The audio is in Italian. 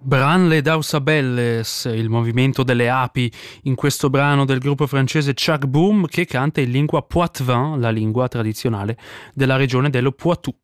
Branle Dausabelles, il movimento delle api, in questo brano del gruppo francese Chuck Boom che canta in lingua poitevin, la lingua tradizionale della regione dello Poitou.